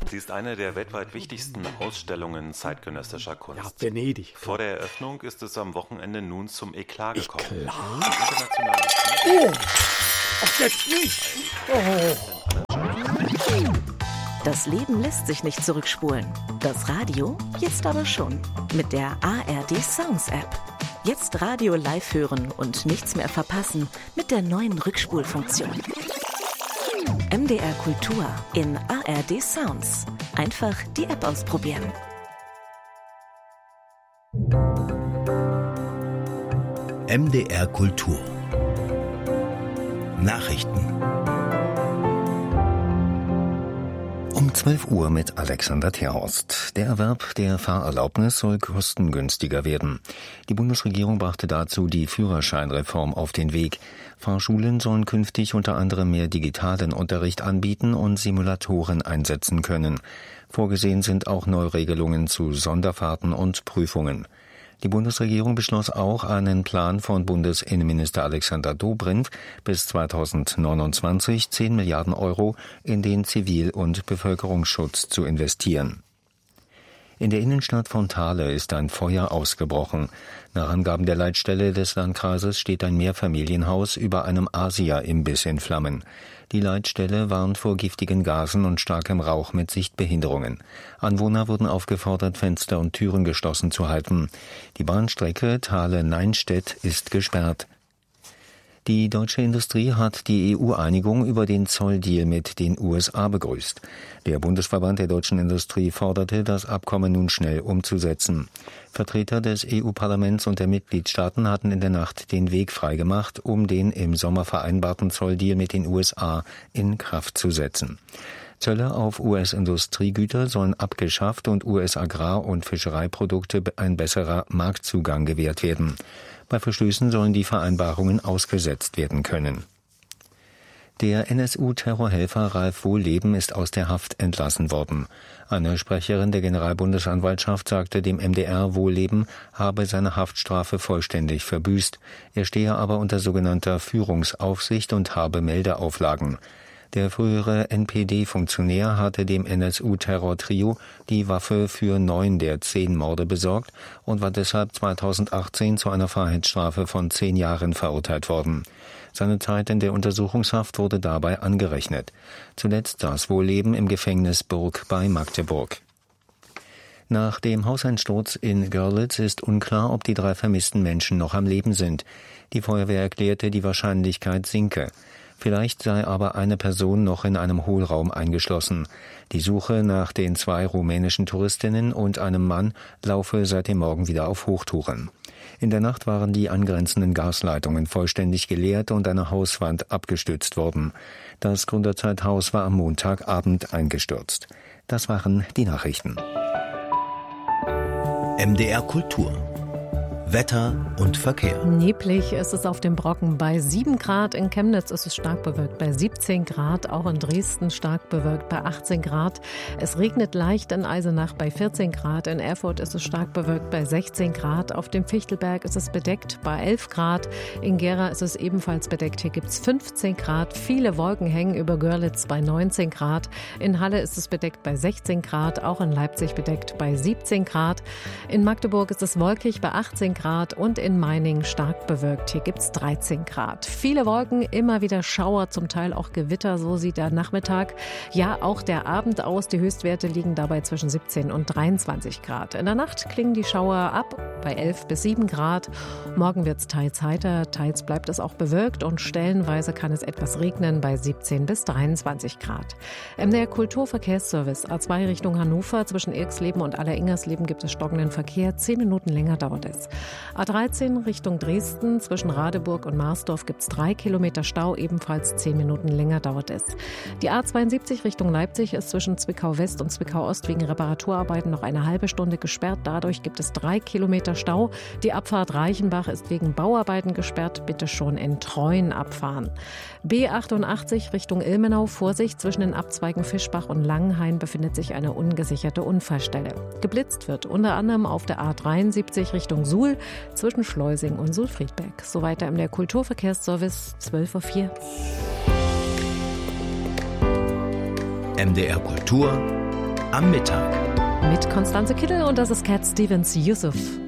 Sie ist eine der weltweit wichtigsten Ausstellungen zeitgenössischer Kunst. Ja, Venedig. Vor der Eröffnung ist es am Wochenende nun zum Eklat gekommen. Oh, ach, jetzt nicht. Das Leben lässt sich nicht zurückspulen. Das Radio jetzt aber schon. Mit der ARD Sounds App. Jetzt Radio live hören und nichts mehr verpassen mit der neuen Rückspulfunktion. MDR Kultur in ARD Sounds. Einfach die App ausprobieren. MDR Kultur. Nachrichten. Um 12 Uhr mit Alexander Terhorst. Der Erwerb der Fahrerlaubnis soll kostengünstiger werden. Die Bundesregierung brachte dazu die Führerscheinreform auf den Weg. Fahrschulen sollen künftig unter anderem mehr digitalen Unterricht anbieten und Simulatoren einsetzen können. Vorgesehen sind auch Neuregelungen zu Sonderfahrten und Prüfungen. Die Bundesregierung beschloss auch, einen Plan von Bundesinnenminister Alexander Dobrindt bis 2029 10 Milliarden Euro in den Zivil- und Bevölkerungsschutz zu investieren. In der Innenstadt von Thale ist ein Feuer ausgebrochen. Nach Angaben der Leitstelle des Landkreises steht ein Mehrfamilienhaus über einem Asia-Imbiss in Flammen. Die Leitstelle warnt vor giftigen Gasen und starkem Rauch mit Sichtbehinderungen. Anwohner wurden aufgefordert, Fenster und Türen geschlossen zu halten. Die Bahnstrecke Thale-Neinstedt ist gesperrt. Die deutsche Industrie hat die EU-Einigung über den Zolldeal mit den USA begrüßt. Der Bundesverband der deutschen Industrie forderte, das Abkommen nun schnell umzusetzen. Vertreter des EU-Parlaments und der Mitgliedstaaten hatten in der Nacht den Weg freigemacht, um den im Sommer vereinbarten Zolldeal mit den USA in Kraft zu setzen. Zölle auf US-Industriegüter sollen abgeschafft und US-Agrar- und Fischereiprodukte ein besserer Marktzugang gewährt werden. Bei Verstößen sollen die Vereinbarungen ausgesetzt werden können. Der NSU-Terrorhelfer Ralf Wohlleben ist aus der Haft entlassen worden. Eine Sprecherin der Generalbundesanwaltschaft sagte dem MDR, Wohlleben habe seine Haftstrafe vollständig verbüßt. Er stehe aber unter sogenannter Führungsaufsicht und habe Meldeauflagen. Der frühere NPD-Funktionär hatte dem NSU-Terror-Trio die Waffe für 9 der 10 Morde besorgt und war deshalb 2018 zu einer Freiheitsstrafe von 10 Jahren verurteilt worden. Seine Zeit in der Untersuchungshaft wurde dabei angerechnet. Zuletzt saß Wohlleben im Gefängnis Burg bei Magdeburg. Nach dem Hauseinsturz in Görlitz ist unklar, ob die 3 vermissten Menschen noch am Leben sind. Die Feuerwehr erklärte, die Wahrscheinlichkeit sinke. Vielleicht sei aber eine Person noch in einem Hohlraum eingeschlossen. Die Suche nach den 2 rumänischen Touristinnen und einem Mann laufe seit dem Morgen wieder auf Hochtouren. In der Nacht waren die angrenzenden Gasleitungen vollständig geleert und eine Hauswand abgestützt worden. Das Gründerzeithaus war am Montagabend eingestürzt. Das waren die Nachrichten. MDR Kultur. Wetter und Verkehr. Neblig ist es auf dem Brocken. Bei 7 Grad in Chemnitz ist es stark bewölkt. Bei 17 Grad, auch in Dresden stark bewölkt. Bei 18 Grad. Es regnet leicht in Eisenach. Bei 14 Grad. In Erfurt ist es stark bewölkt. Bei 16 Grad. Auf dem Fichtelberg ist es bedeckt. Bei 11 Grad. In Gera ist es ebenfalls bedeckt. Hier gibt es 15 Grad. Viele Wolken hängen über Görlitz bei 19 Grad. In Halle ist es bedeckt bei 16 Grad. Auch in Leipzig bedeckt bei 17 Grad. In Magdeburg ist es wolkig bei 18 Grad und in Meiningen stark bewölkt. Hier gibt es 13 Grad. Viele Wolken, immer wieder Schauer, zum Teil auch Gewitter. So sieht der Nachmittag, ja auch der Abend aus. Die Höchstwerte liegen dabei zwischen 17 und 23 Grad. In der Nacht klingen die Schauer ab bei 11 bis 7 Grad. Morgen wird es teils heiter, teils bleibt es auch bewölkt und stellenweise kann es etwas regnen bei 17 bis 23 Grad. MDR Kulturverkehrsservice A2 Richtung Hannover. Zwischen Irxleben und Alleringersleben gibt es stockenden Verkehr. 10 Minuten länger dauert es. A13 Richtung Dresden, zwischen Radeburg und Marsdorf gibt es 3 Kilometer Stau, ebenfalls 10 Minuten länger dauert es. Die A72 Richtung Leipzig ist zwischen Zwickau West und Zwickau Ost wegen Reparaturarbeiten noch eine halbe Stunde gesperrt. Dadurch gibt es 3 Kilometer Stau. Die Abfahrt Reichenbach ist wegen Bauarbeiten gesperrt. Bitte schon in Treuen abfahren. B88 Richtung Ilmenau, Vorsicht, zwischen den Abzweigen Fischbach und Langenhain befindet sich eine ungesicherte Unfallstelle. Geblitzt wird unter anderem auf der A73 Richtung Suhl, zwischen Schleusing und Sulfriedberg. So weiter im der Kulturverkehrsservice 12:04 Uhr. MDR Kultur am Mittag. Mit Konstanze Kittel und das ist Cat Stevens Yusuf.